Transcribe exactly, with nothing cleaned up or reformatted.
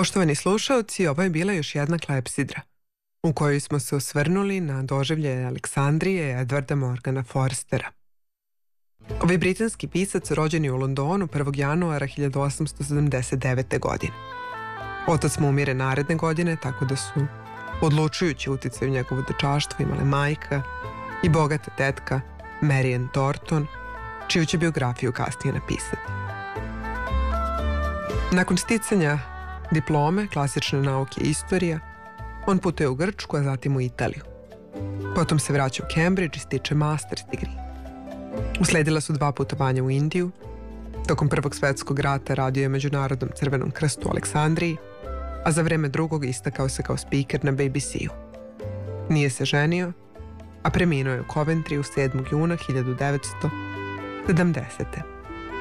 Poštovani slušaoci, ovo je bila još jedna klepsidra u kojoj smo se osvrnuli na doživlje Aleksandrije Edvarda Morgana Forstera. Ovaj britanski pisac rođen je u Londonu prvog januara hiljadu osamsto sedamdeset devete. godine. Otac mu umire naredne godine, tako da su odlučujući uticaj u njegovo dečaštvo imale majka i bogata tetka Marian Thornton, čiju će biografiju kasnije napisati. Nakon sticanja diplome klasične nauke i istorija, on putuje u Grčku, a zatim u Italiju. Potom se vraća u Cambridge i stiče master's degree. Usledila su dva putovanja u Indiju. Tokom Prvog svetskog rata radio je Međunarodnom crvenom krstu u Aleksandriji, a za vreme drugog istakao se kao speaker na B B C-u. Nije se ženio, a preminuo je u Coventriju sedmog juna hiljadu devetsto sedamdesete.